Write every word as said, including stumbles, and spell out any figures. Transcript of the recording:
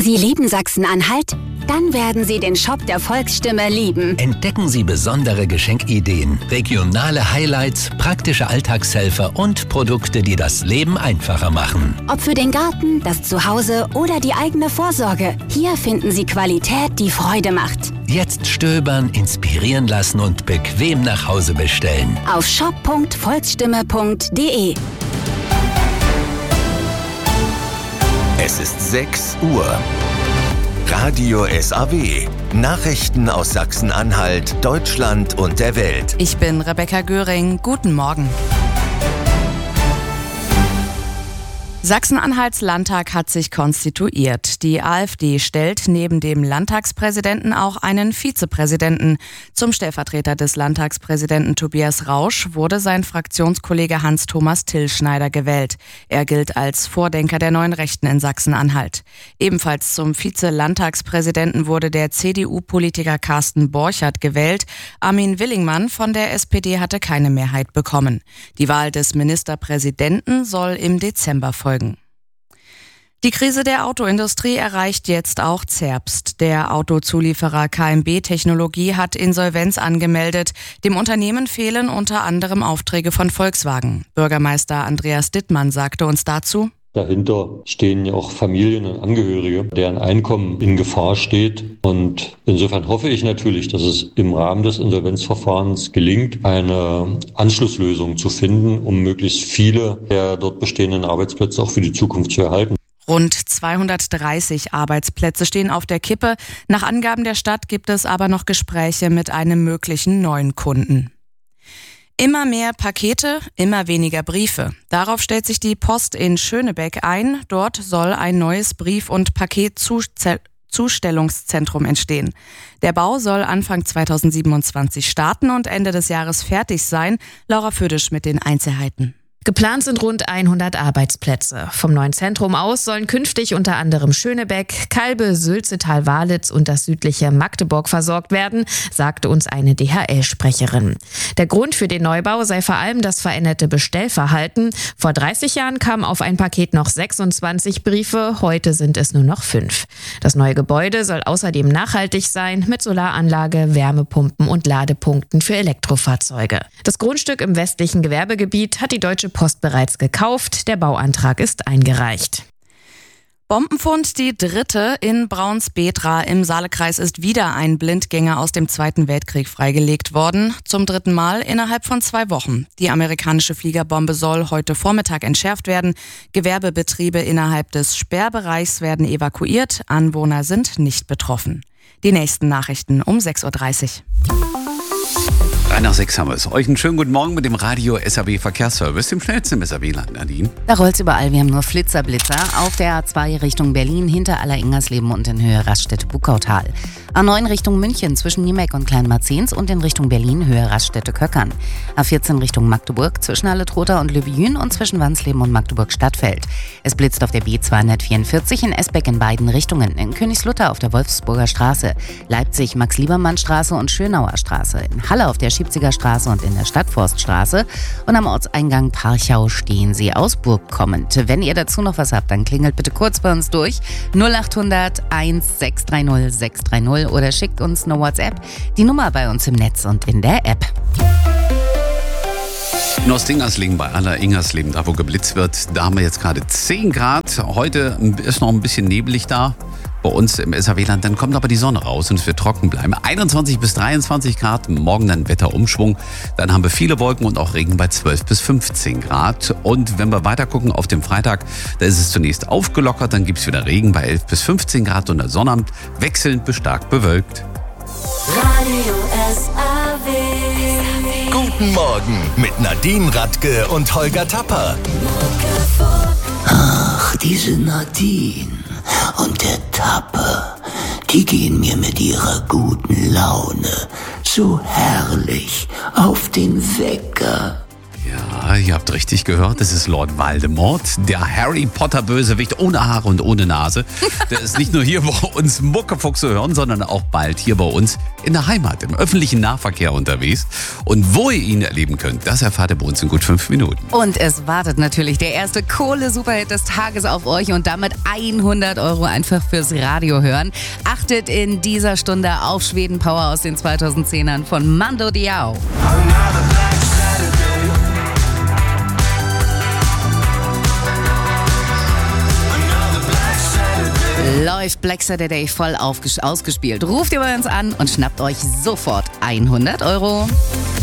Sie lieben Sachsen-Anhalt? Dann werden Sie den Shop der Volksstimme lieben. Entdecken Sie besondere Geschenkideen, regionale Highlights, praktische Alltagshelfer und Produkte, die das Leben einfacher machen. Ob für den Garten, das Zuhause oder die eigene Vorsorge. Hier finden Sie Qualität, die Freude macht. Jetzt stöbern, inspirieren lassen und bequem nach Hause bestellen. Auf shop punkt volksstimme punkt de. Es ist sechs Uhr. Radio S A W. Nachrichten aus Sachsen-Anhalt, Deutschland und der Welt. Ich bin Rebecca Göring. Guten Morgen. Sachsen-Anhalts Landtag hat sich konstituiert. Die AfD stellt neben dem Landtagspräsidenten auch einen Vizepräsidenten. Zum Stellvertreter des Landtagspräsidenten Tobias Rausch wurde sein Fraktionskollege Hans-Thomas Tillschneider gewählt. Er gilt als Vordenker der neuen Rechten in Sachsen-Anhalt. Ebenfalls zum Vize-Landtagspräsidenten wurde der C D U-Politiker Carsten Borchert gewählt. Armin Willingmann von der S P D hatte keine Mehrheit bekommen. Die Wahl des Ministerpräsidenten soll im Dezember folgen. Die Krise der Autoindustrie erreicht jetzt auch Zerbst. Der Autozulieferer K M B Technologie hat Insolvenz angemeldet. Dem Unternehmen fehlen unter anderem Aufträge von Volkswagen. Bürgermeister Andreas Dittmann sagte uns dazu: Dahinter stehen ja auch Familien und Angehörige, deren Einkommen in Gefahr steht. Und insofern hoffe ich natürlich, dass es im Rahmen des Insolvenzverfahrens gelingt, eine Anschlusslösung zu finden, um möglichst viele der dort bestehenden Arbeitsplätze auch für die Zukunft zu erhalten. Rund zweihundertdreißig Arbeitsplätze stehen auf der Kippe. Nach Angaben der Stadt gibt es aber noch Gespräche mit einem möglichen neuen Kunden. Immer mehr Pakete, immer weniger Briefe. Darauf stellt sich die Post in Schönebeck ein. Dort soll ein neues Brief- und Paketzustellungszentrum entstehen. Der Bau soll Anfang zweitausendsiebenundzwanzig starten und Ende des Jahres fertig sein. Laura Födisch mit den Einzelheiten. Geplant sind rund hundert Arbeitsplätze. Vom neuen Zentrum aus sollen künftig unter anderem Schönebeck, Kalbe, Sülzetal-Walitz und das südliche Magdeburg versorgt werden, sagte uns eine D H L-Sprecherin. Der Grund für den Neubau sei vor allem das veränderte Bestellverhalten. Vor dreißig Jahren kamen auf ein Paket noch sechsundzwanzig Briefe, heute sind es nur noch fünf. Das neue Gebäude soll außerdem nachhaltig sein, mit Solaranlage, Wärmepumpen und Ladepunkten für Elektrofahrzeuge. Das Grundstück im westlichen Gewerbegebiet hat die Deutsche Post bereits gekauft. Der Bauantrag ist eingereicht. Bombenfund, die dritte in Braunsbedra im Saalekreis ist wieder ein Blindgänger aus dem Zweiten Weltkrieg freigelegt worden. Zum dritten Mal innerhalb von zwei Wochen. Die amerikanische Fliegerbombe soll heute Vormittag entschärft werden. Gewerbebetriebe innerhalb des Sperrbereichs werden evakuiert. Anwohner sind nicht betroffen. Die nächsten Nachrichten um sechs Uhr dreißig. Drei nach sechs haben wir es. Euch einen schönen guten Morgen mit dem Radio S A W Verkehrsservice, dem schnellsten im S A W-Land, Nadine. Da rollt's überall. Wir haben nur Flitzer-Blitzer auf der A zwei Richtung Berlin, hinter Aller-Ingersleben und in Höhe Raststätte-Buckautal. A neun Richtung München zwischen Niemek und Kleinmarzens und in Richtung Berlin, Höhe Raststätte-Köckern. A vierzehn Richtung Magdeburg zwischen Halle-Trotha und Löbjün und zwischen Wansleben und Magdeburg-Stadtfeld. Es blitzt auf der B zweihundertvierundvierzig in Esbeck in beiden Richtungen, in Königslutter auf der Wolfsburger Straße, Leipzig Max-Liebermann-Straße und Schönauer Straße, in Halle auf der Schiebziger Straße und in der Stadtforststraße und am Ortseingang Parchau stehen Sie aus Burg kommend. Wenn ihr dazu noch was habt, dann klingelt bitte kurz bei uns durch null acht hundert eins sechs drei null sechs drei null oder schickt uns eine WhatsApp. Die Nummer bei uns im Netz und in der App. In Ostingersleben bei Aller-Ingersleben, da wo geblitzt wird, da haben wir jetzt gerade zehn Grad. Heute ist noch ein bisschen nebelig da bei uns im S A W-Land. Dann kommt aber die Sonne raus und es wird trocken bleiben. einundzwanzig bis dreiundzwanzig Grad, morgen dann Wetterumschwung. Dann haben wir viele Wolken und auch Regen bei zwölf bis fünfzehn Grad. Und wenn wir weiter gucken auf den Freitag, da ist es zunächst aufgelockert, dann gibt es wieder Regen bei elf bis fünfzehn Grad und der Sonnabend wechselnd bis stark bewölkt. Radio S A W. Guten Morgen mit Nadine Radke und Holger Tapper. Ach, diese Nadine und der Tapper, die gehen mir mit ihrer guten Laune so herrlich auf den Wecker. Ja, ihr habt richtig gehört, das ist Lord Voldemort, der Harry Potter Bösewicht ohne Haare und ohne Nase. Der ist nicht nur hier bei uns Muckefuchs zu hören, sondern auch bald hier bei uns in der Heimat, im öffentlichen Nahverkehr unterwegs. Und wo ihr ihn erleben könnt, das erfahrt ihr bei uns in gut fünf Minuten. Und es wartet natürlich der erste Kohle-Superhit des Tages auf euch und damit hundert Euro einfach fürs Radio hören. Achtet in dieser Stunde auf Schweden Power aus den zweitausendzehnern von Mando Diao. Läuft Black Saturday voll aufges- ausgespielt. Ruft ihr bei uns an und schnappt euch sofort hundert Euro.